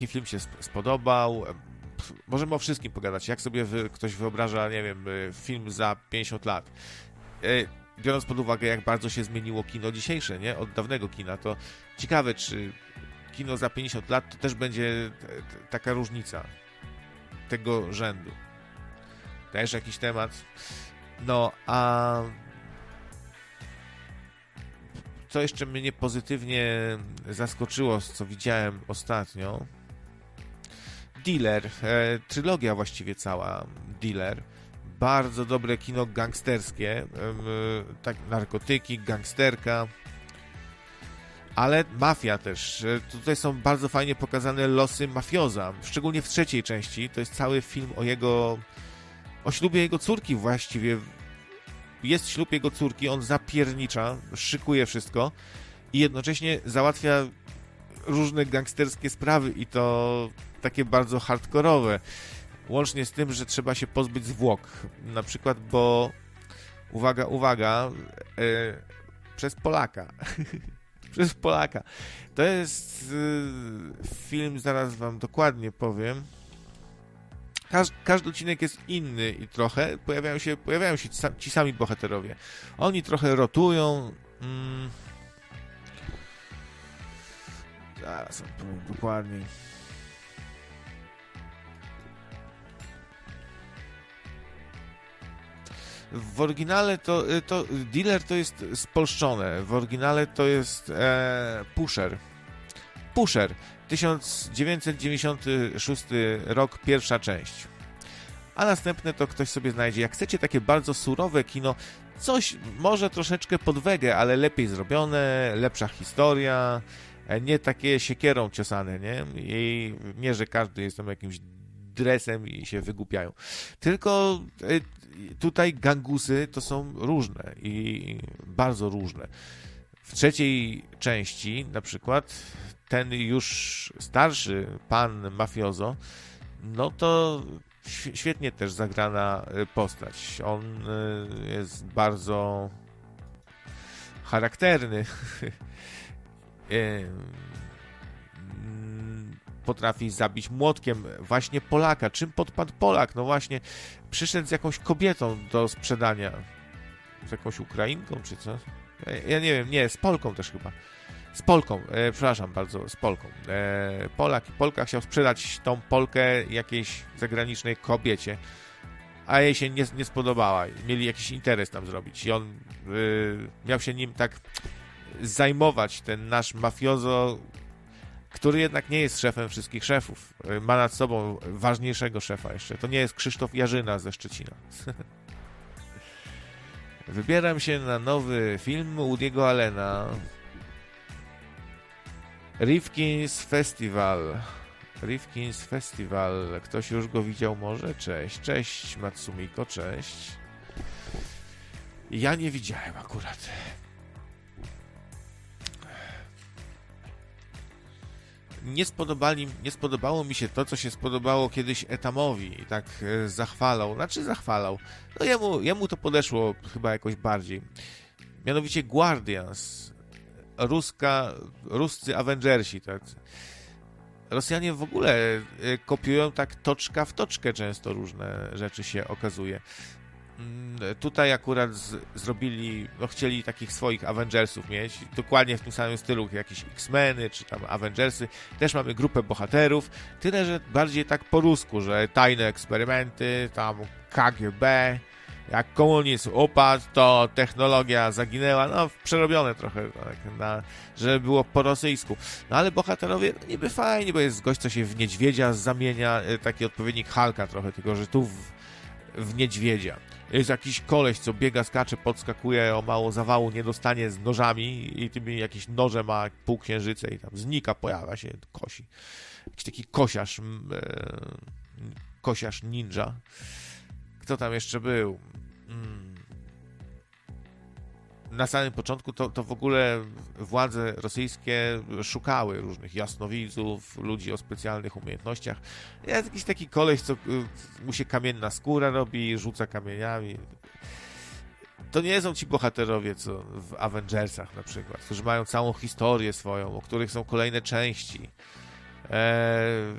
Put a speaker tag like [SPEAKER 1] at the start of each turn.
[SPEAKER 1] film się spodobał. Możemy o wszystkim pogadać. Jak sobie ktoś wyobraża, nie wiem, film za 50 lat. Biorąc pod uwagę, jak bardzo się zmieniło kino dzisiejsze, nie? Od dawnego kina, to ciekawe, czy kino za 50 lat to też będzie taka różnica tego rzędu. Też jakiś temat. No, a co jeszcze mnie pozytywnie zaskoczyło, co widziałem ostatnio? Dealer, trylogia właściwie cała, Dealer. Bardzo dobre kino gangsterskie, tak, narkotyki, gangsterka, ale mafia też. Tutaj są bardzo fajnie pokazane losy mafioza, szczególnie w trzeciej części. To jest cały film o ślubie jego córki właściwie. Jest ślub jego córki, on zapiernicza, szykuje wszystko i jednocześnie załatwia różne gangsterskie sprawy i to takie bardzo hardkorowe. Łącznie z tym, że trzeba się pozbyć zwłok. Na przykład, bo uwaga, przez Polaka. Przez Polaka. To jest film, zaraz wam dokładnie powiem. Każdy odcinek jest inny i trochę pojawiają się ci sami bohaterowie. Oni trochę rotują. Zaraz powiem dokładniej. W oryginale to Dealer to jest spolszczone. W oryginale to jest Pusher. Pusher. 1996 rok, pierwsza część. A następne to ktoś sobie znajdzie. Jak chcecie takie bardzo surowe kino, coś może troszeczkę pod wegę, ale lepiej zrobione, lepsza historia, nie takie siekierą ciosane, nie? I nie, że każdy jest tam jakimś dresem i się wygłupiają. Tylko tutaj gangusy to są różne i bardzo różne. W trzeciej części na przykład ten już starszy pan mafiozo, no to świetnie też zagrana postać. On jest bardzo charakterny. Potrafi zabić młotkiem właśnie Polaka. Czym podpadł Polak? No właśnie, przyszedł z jakąś kobietą do sprzedania. Z jakąś Ukrainką, czy co? Ja nie wiem, nie, z Polką też chyba. Z Polką, przepraszam bardzo, z Polką. Polak i Polka chciał sprzedać tą Polkę jakiejś zagranicznej kobiecie, a jej się nie spodobała. Mieli jakiś interes tam zrobić i on miał się nim tak zajmować, ten nasz mafiozo, który jednak nie jest szefem wszystkich szefów. Ma nad sobą ważniejszego szefa jeszcze. To nie jest Krzysztof Jarzyna ze Szczecina. Wybieram się na nowy film Woody'ego Allena. Rifkin's Festival. Rifkin's Festival. Ktoś już go widział może? Cześć. Cześć Matsumiko, cześć. Ja nie widziałem akurat. Nie spodobało mi się to, co się spodobało kiedyś Etamowi i tak zachwalał. Znaczy zachwalał. No jemu to podeszło chyba jakoś bardziej. Mianowicie Guardians. Ruscy Avengersi. Tak. Rosjanie w ogóle kopiują tak toczka w toczkę często różne rzeczy się okazuje. Tutaj akurat zrobili, no chcieli takich swoich Avengersów mieć, dokładnie w tym samym stylu, jakieś X-Meny, czy tam Avengersy. Też mamy grupę bohaterów, tyle, że bardziej tak po rusku, że tajne eksperymenty, tam KGB, jak komunizm upadł, to technologia zaginęła, no przerobione trochę, tak, żeby było po rosyjsku. No ale bohaterowie no, niby fajnie, bo jest gość, co się w niedźwiedzia zamienia, taki odpowiednik Hulka trochę, tylko że tu w niedźwiedzia. Jest jakiś koleś, co biega, skacze, podskakuje, o mało zawału nie dostanie z nożami i tym jakiś noże ma półksiężyce i tam znika, pojawia się, kosi. Jakiś taki kosiarz ninja. Kto tam jeszcze był? Na samym początku to w ogóle władze rosyjskie szukały różnych jasnowidzów, ludzi o specjalnych umiejętnościach. Jest jakiś taki koleś, co mu się kamienna skóra robi, rzuca kamieniami. To nie są ci bohaterowie, co w Avengersach na przykład, którzy mają całą historię swoją, o których są kolejne części.